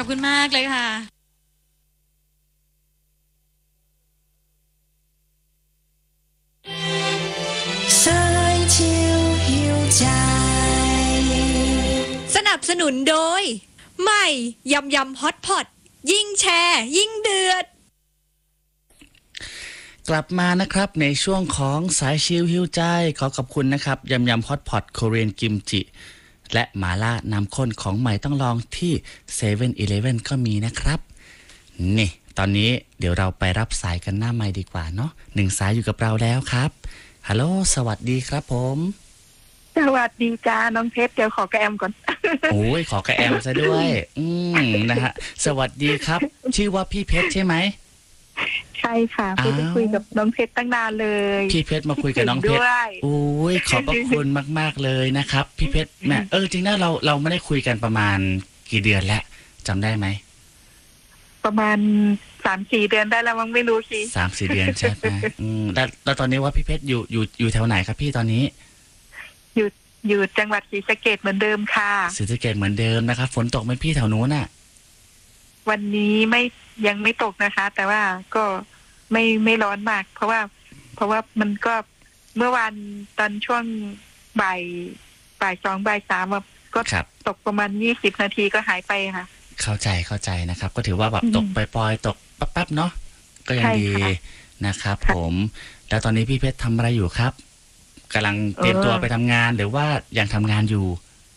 คุณมากเลยค่ะสนับสนุนโดยใหม่ยำยำฮอตพอตยิ่งแชร์ยิ่งเดือดกลับมานะครับในช่วงของสายชิลฮิวใจขอขอบคุณนะครับยำยำฮอตพอตโคเรียนกิมจิและหมาล่าน้ำข้นของใหม่ต้องลองที่เซเว่นอีเลฟเว่นก็มีนะครับนี่ตอนนี้เดี๋ยวเราไปรับสายกันหน้าไมค์ดีกว่าเนาะ1 สายอยู่กับเราแล้วครับฮัลโหลสวัสดีครับผมสวัสดีจ้าน้องเพชรเดี๋ยวขอกระแอมก่อนโอ้ยขอกระแอมซะด้วยนะฮะสวัสดีครับชื่อว่าพี่เพชรใช่ไหมใช่ค่ะพี่ไปคุยกับน้องเพชรตั้งนานเลยพี่เพชรมาคุยกับน้องเพชรโอ้ยขอบพระคุณมากๆเลยนะครับพี่เพชรแม่จริงนะเราไม่ได้คุยกันประมาณกี่เดือนแล้วจำได้ไหมประมาณ 3-4 เดือนได้แล้วมั้งไม่รู้สิ 3-4 เดือนใช่ไหมแล้วตอนนี้ว่าพี่เพชรอยู่แถวไหนครับพี่ตอนนี้อยู่จังหวัดศรีสะเกษเหมือนเดิมค่ะศรีสะเกษเหมือนเดิมนะครับฝนตกไหมพี่แถวนู้นน่ะวันนี้ยังไม่ตกนะคะแต่ว่าก็ไม่ร้อนมากเพราะว่ามันก็เมื่อวานตอนช่วงบ่าย2บ่าย3ก็ตกประมาณ20 นาทีก็หายไปค่ะเข้าใจนะครับก็ถือว่าแบบตกปล่อยๆตกแป๊บๆเนาะก็ยังดีนะครับผมแล้วตอนนี้พี่เพชรทำอะไรอยู่ครับกำลังเตรียมตัวไปทำงานหรือว่ายังทำงานอยู่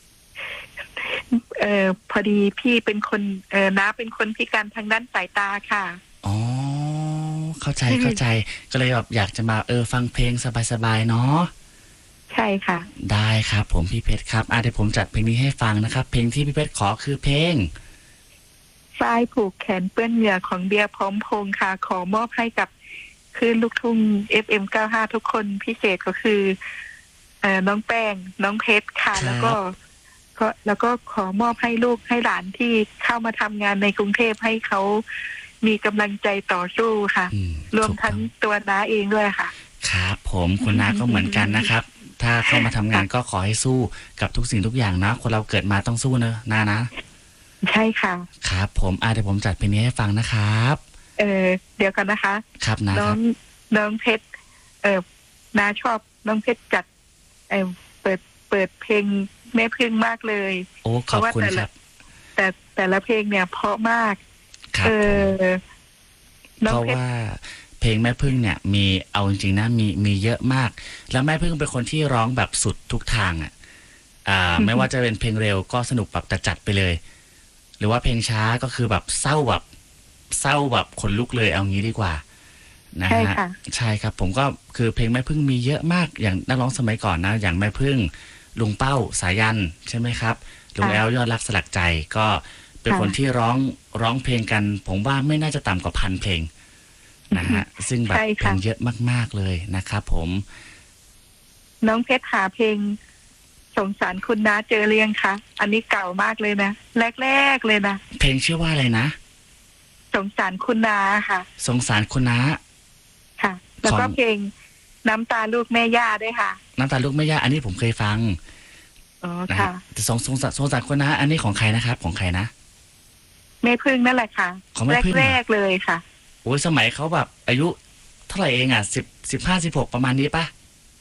พอดีพี่เป็นคนน้าเป็นคนพิการทางด้านสายตาค่ะอ๋อเข้าใจก็เลยแบบอยากจะมาฟังเพลงสบายๆเนาะใช่ค่ะได้ครับผมพี่เพชรครับเดี๋ยวผมจัดเพลงนี้ให้ฟังนะครับเพลงที่พี่เพชรขอคือเพลงฝ้ายผูกแขนเปื้อนเหงื่อของเบียร์พร้อมพงษ์ค่ะขอมอบให้กับคลื่นลูกทุ่ง FM95 ทุกคนพิเศษก็คือน้องแป้งน้องเพชรค่ะแล้วก็ขอมอบให้ลูกให้หลานที่เข้ามาทำงานในกรุงเทพให้เขามีกำลังใจต่อสู้ค่ะรวมทั้งตัวน้าเองด้วยค่ะครับผมคุณน้าก็เหมือนกันนะครับถ้าเข้ามาทำงานก็ขอให้สู้กับทุกสิ่งทุกอย่างนะคนเราเกิดมาต้องสู้นะนะใช่ค่ะครับผมเดี๋ยวผมจัดเพลงนี้ให้ฟังนะครับเดี๋ยวกันนะคะครับนะน้องเพชรน้าชอบน้องเพชรจัดเปิดเพลงแม่พึ่งมากเลยโอ้ขอบคุณครับแต่ละเพลงเนี่ยเพราะมากครับเพราะว่าเพลงแม่พึ่งเนี่ยมีเอาจริงๆนะมีเยอะมากแล้วแม่พึ่งเป็นคนที่ร้องแบบสุดทุกทางไม่ว่าจะเป็นเพลงเร็วก็สนุกแบบจัดไปเลยหรือว่าเพลงช้าก็คือแบบเศร้าแบบขนลุกเลยเอางี้ดีกว่านะฮะใช่ครับผมก็คือเพลงแม่พึ่งมีเยอะมากอย่างนักร้องสมัยก่อนนะอย่างแม่พึ่งลุงเป้าสายันใช่ไหมครับลุงแอลยอดรักสลักใจก็เป็นคนที่ร้องเพลงกันผมว่าไม่น่าจะต่ำกว่า1,000 เพลงนะฮะซึ่งแบบเพลงเยอะมากๆเลยนะครับผมน้องเพชรหาเพลงสงสารคุณน้าเจอเรียงคะอันนี้เก่ามากเลยนะแรกๆเลยนะเพลงชื่อว่าอะไรนะสงสารคุณน้าค่ะสงสารคุณน้าค่ะแล้วก็เพลงน้ำตาลูกแม่ย่าด้วยค่ะน้ำตาลูกแม่ย่าอันนี้ผมเคยฟังอ๋อค่ะสงสารคุณน้าอันนี้ของใครนะครับของใครนะแม่พึ่งนั่นแหละค่ะของแม่พึ่งแรกเลยค่ะโอ้ยสมัยเขาแบบอายุเท่าไหร่เอง15-16ประมาณนี้ป่ะ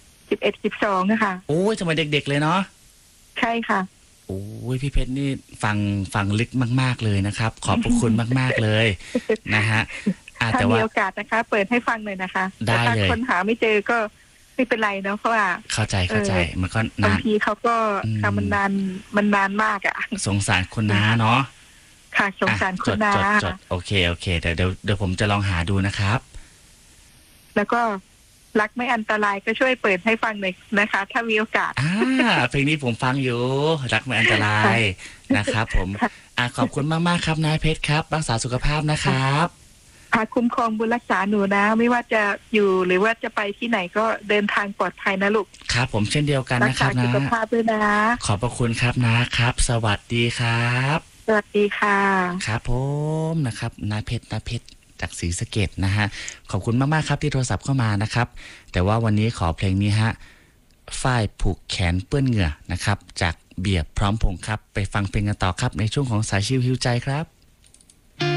11-12นะคะโอ้ยสมัยเด็กๆเลยเนาะใช่ค่ะโอ้ยพี่เพชรนี่ฟังลึกมากๆเลยนะครับขอบพระคุณมากๆเลยนะฮะถ้ามีโอกาสนะคะเปิดให้ฟังเลยนะคะได้เลยถ้าคนหาไม่เจอก็ไม่เป็นไรเนาะเพราะว่าเข้าใจมันก็บางทีเขาก็มันนานมากสงสารคุณน้าเนาะค่ะสงสารคุณน้าจดโอเคเดี๋ยวผมจะลองหาดูนะครับแล้วก็รักไม่อันตรายก็ช่วยเปิดให้ฟังหน่อยนะคะถ้ามีโอกาสเพลงนี้ผมฟังอยู่รักไม่อันตรายนะครับผมขอบคุณมากๆครับนายเพชรครับรักษาสุขภาพนะครับคุ้มครองบุญรักษาหนูนะไม่ว่าจะอยู่หรือว่าจะไปที่ไหนก็เดินทางปลอดภัยนะลูกครับผมเช่นเดียวกันนะครับนะรักษาสุขภาพด้วยนะขอบพระคุณครับนะครับสวัสดีครับสวัสดีค่ะครับผมนะครับนายเพชรจากศรีสะเกษนะฮะขอบคุณมากๆครับที่โทรศัพท์เข้ามานะครับแต่ว่าวันนี้ขอเพลงนี้ฮะฝ้ายผูกแขนเปื้อนเหงื่อนะครับจากเบียร์พร้อมพงษ์ครับไปฟังเพลงกันต่อครับในช่วงของสายชิลฮิวใจครับ